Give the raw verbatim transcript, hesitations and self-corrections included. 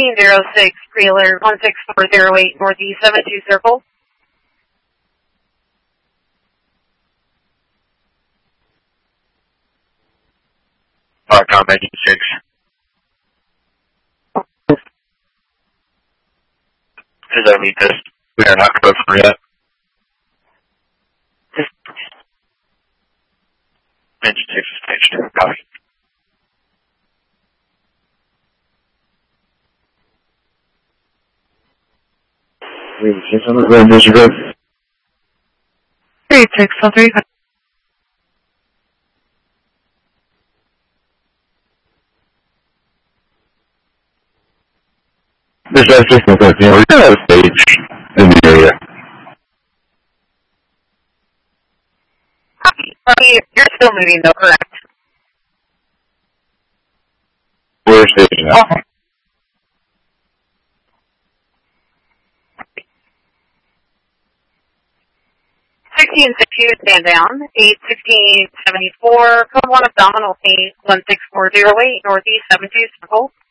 sixteen oh six, pre-alert one six four oh eight, Northeast seven two circle. Foxtrot eighty-six. Does that meet this? We are not close for yet. Engine six is pitched. Copy. six on the ground, disregard. three six on three. There's that six on the ground. We have a stage in the area. Copy. You're still moving though, correct? We're staging now. Okay. sixteen sixty, stand down. eight sixteen seventy-four, code one abdominal paint, one six four oh eight, Northeast seven two circle.